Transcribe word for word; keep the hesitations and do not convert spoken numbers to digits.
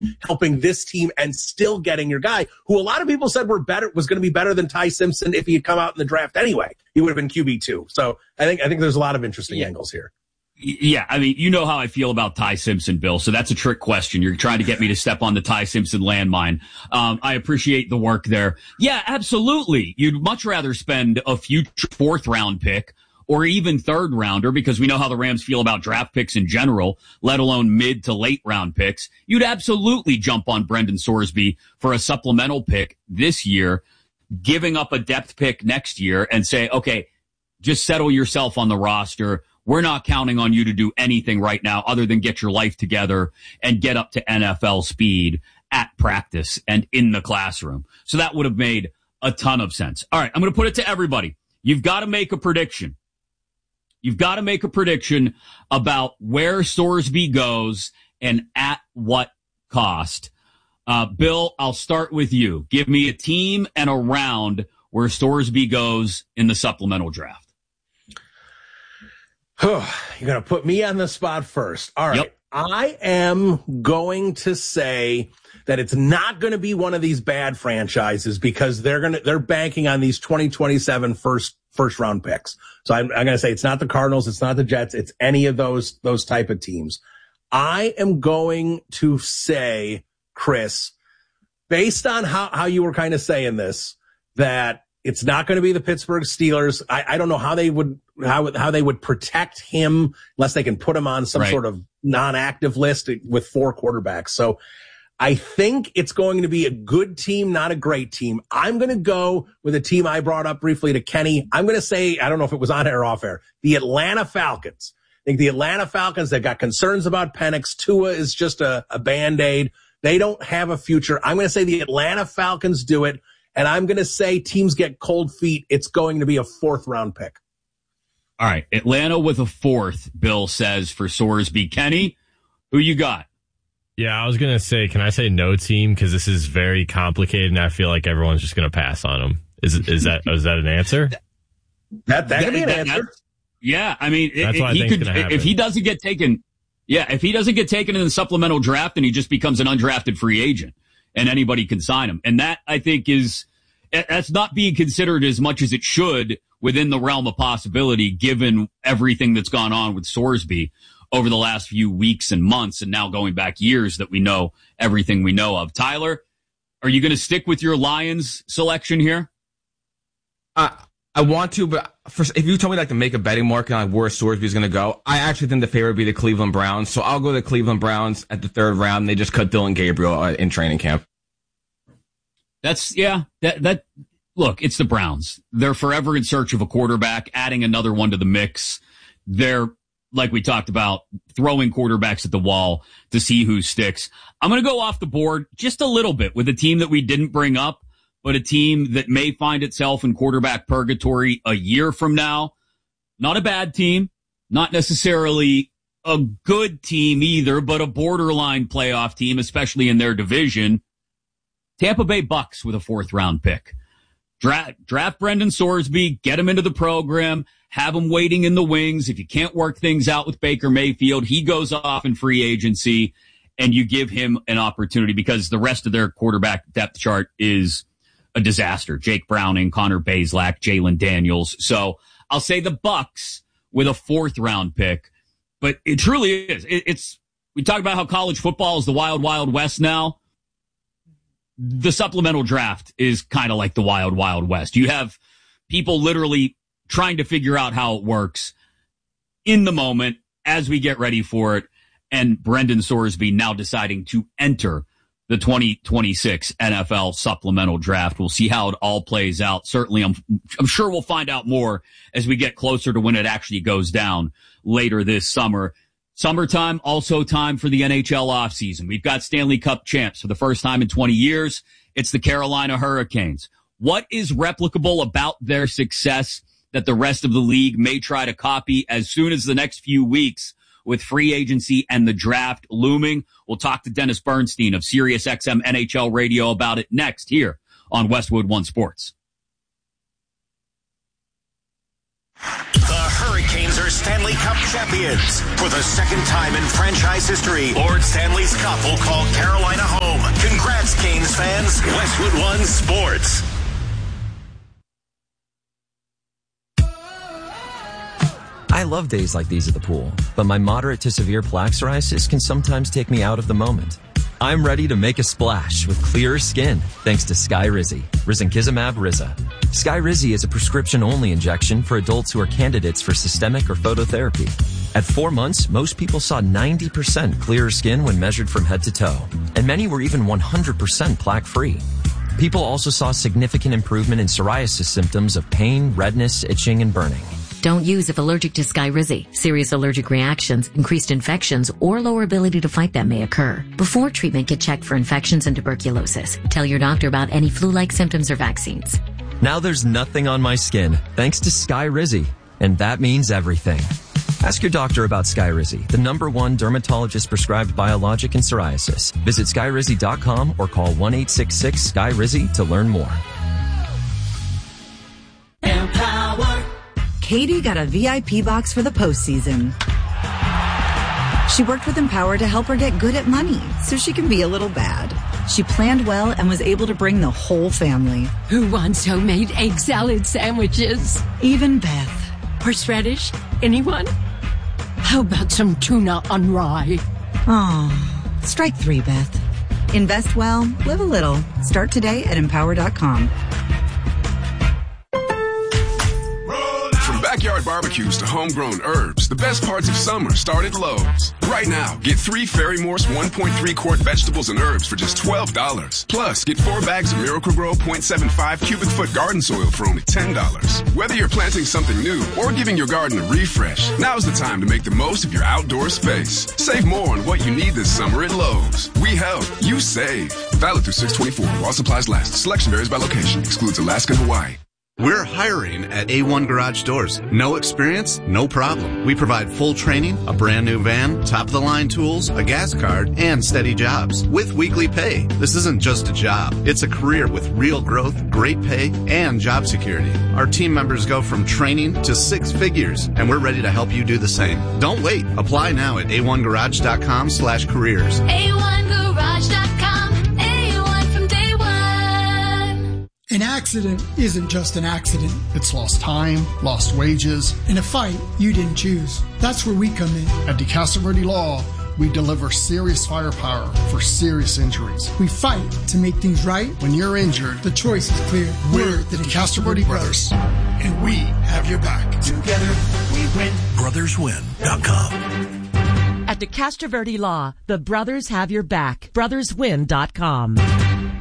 helping this team and still getting your guy who a lot of people said were better, was going to be better than Ty Simpson if he had come out in the draft anyway. He would have been Q B two. So I think, I think there's a lot of interesting yeah. angles here. Yeah, I mean, you know how I feel about Ty Simpson, Bill, so that's a trick question. You're trying to get me to step on the Ty Simpson landmine. Um, I appreciate the work there. Yeah, absolutely. You'd much rather spend a future fourth round pick or even third rounder, because we know how the Rams feel about draft picks in general, let alone mid to late round picks. You'd absolutely jump on Brendan Sorsby for a supplemental pick this year, giving up a depth pick next year and say, okay, just settle yourself on the roster. We're not counting on you to do anything right now other than get your life together and get up to N F L speed at practice and in the classroom. So that would have made a ton of sense. All right, I'm going to put it to everybody. You've got to make a prediction. You've got to make a prediction about where Sorsby goes and at what cost. Uh, Bill, I'll start with you. Give me a team and a round where Sorsby goes in the supplemental draft. You're going to put me on the spot first. All right. Yep. I am going to say that it's not going to be one of these bad franchises because they're going to, they're banking on these twenty twenty-seven first, first round picks. So I'm, I'm going to say it's not the Cardinals. It's not the Jets. It's any of those, those type of teams. I am going to say, Chris, based on how, how you were kind of saying this, that it's not going to be the Pittsburgh Steelers. I, I don't know how they would, how, how they would protect him unless they can put him on some right. sort of non-active list with four quarterbacks. So I think it's going to be a good team, not a great team. I'm going to go with a team I brought up briefly to Kenny. I'm going to say, I don't know if it was on air or off air, the Atlanta Falcons. I think the Atlanta Falcons, they've got concerns about Penix. Tua is just a, a Band-Aid. They don't have a future. I'm going to say the Atlanta Falcons do it. And I'm going to say teams get cold feet. It's going to be a fourth round pick. All right. Atlanta with a fourth, Bill says, for Sorsby. Kenny, who you got? Yeah, I was going to say, can I say no team? Because this is very complicated and I feel like everyone's just going to pass on him. Is is that is that an answer? That, that could be an that, answer. Yeah. I mean, That's it, what he I could, happen. if he doesn't get taken, yeah, if he doesn't get taken in the supplemental draft, then he just becomes an undrafted free agent. And anybody can sign him. And that, I think, is, that's not being considered as much as it should within the realm of possibility, given everything that's gone on with Sorsby over the last few weeks and months, and now going back years that we know everything we know of. Tyler, are you going to stick with your Lions selection here? Uh, I want to, but first, if you told me like to make a betting market on where Sorsby is going to go, I actually think the favorite would be the Cleveland Browns. So I'll go to the Cleveland Browns at the third round. They just cut Dylan Gabriel uh, in training camp. That's, yeah, that, that, look, it's the Browns. They're forever in search of a quarterback, adding another one to the mix. They're, like we talked about, throwing quarterbacks at the wall to see who sticks. I'm going to go off the board just a little bit with a team that we didn't bring up, but a team that may find itself in quarterback purgatory a year from now. Not a bad team, not necessarily a good team either, but a borderline playoff team, especially in their division. Tampa Bay Bucks with a fourth round pick. Draft, draft Brendan Sorsby, get him into the program, have him waiting in the wings. If you can't work things out with Baker Mayfield, he goes off in free agency and you give him an opportunity because the rest of their quarterback depth chart is a disaster. Jake Browning, Connor Bazelak, Jalen Daniels. So I'll say the Bucks with a fourth round pick, but it truly is. It, it's, we talk about how college football is the wild, wild west now. The supplemental draft is kind of like the wild, wild west. You have people literally trying to figure out how it works in the moment as we get ready for it. And Brendan Sorsby now deciding to enter the twenty twenty-six N F L supplemental draft. We'll see how it all plays out. Certainly, I'm, I'm sure we'll find out more as we get closer to when it actually goes down later this summer. Summertime, also time for the N H L offseason. We've got Stanley Cup champs for the first time in twenty years. It's the Carolina Hurricanes. What is replicable about their success that the rest of the league may try to copy as soon as the next few weeks with free agency and the draft looming? We'll talk to Dennis Bernstein of SiriusXM N H L Radio about it next here on Westwood One Sports. The Hurricanes are Stanley Cup champions. For the second time in franchise history, Lord Stanley's Cup will call Carolina home. Congrats, Canes fans. Westwood One Sports. I love days like these at the pool, but my moderate to severe plaque psoriasis can sometimes take me out of the moment. I'm ready to make a splash with clearer skin thanks to Skyrizi, risankizumab Riza. Skyrizi is a prescription-only injection for adults who are candidates for systemic or phototherapy. At four months, most people saw ninety percent clearer skin when measured from head to toe, and many were even one hundred percent plaque-free. People also saw significant improvement in psoriasis symptoms of pain, redness, itching, and burning. Don't use if allergic to Skyrizi. Serious allergic reactions, increased infections, or lower ability to fight them may occur. Before treatment, get checked for infections and tuberculosis. Tell your doctor about any flu-like symptoms or vaccines. Now there's nothing on my skin thanks to Skyrizi, and that means everything. Ask your doctor about Skyrizi, the number one dermatologist-prescribed biologic in psoriasis. Visit skyrizi dot com or call one eight six six S K Y R I Z Y to learn more. Empower. Katie got a V I P box for the postseason. She worked with Empower to help her get good at money so she can be a little bad. She planned well and was able to bring the whole family. Who wants homemade egg salad sandwiches? Even Beth. Horseradish? Anyone? How about some tuna on rye? Oh, strike three, Beth. Invest well, live a little. Start today at empower dot com. Backyard barbecues to homegrown herbs, the best parts of summer start at Lowe's. Right now, get three Fairy Morse one point three quart vegetables and herbs for just twelve dollars. Plus, get four bags of Miracle-Gro zero point seven five cubic foot garden soil for only ten dollars. Whether you're planting something new or giving your garden a refresh, now's the time to make the most of your outdoor space. Save more on what you need this summer at Lowe's. We help, you save. Valid through six twenty-four while supplies last. Selection varies by location. Excludes Alaska and Hawaii. We're hiring at A one Garage Doors. No experience? No problem. We provide full training, a brand new van, top-of-the-line tools, a gas card, and steady jobs with weekly pay. This isn't just a job. It's a career with real growth, great pay, and job security. Our team members go from training to six figures, and we're ready to help you do the same. Don't wait. Apply now at a one garage dot com slash careers. a one garage dot com. A one from day one. An accident isn't just an accident. It's lost time, lost wages, and a fight you didn't choose. That's where we come in. At DeCastro Law, we deliver serious firepower for serious injuries. We fight to make things right. When you're injured, the choice is clear. We're the DeCastro Brothers, and we have your back. Together, we win. brothers win dot com. At DeCastro Law, the brothers have your back. brothers win dot com.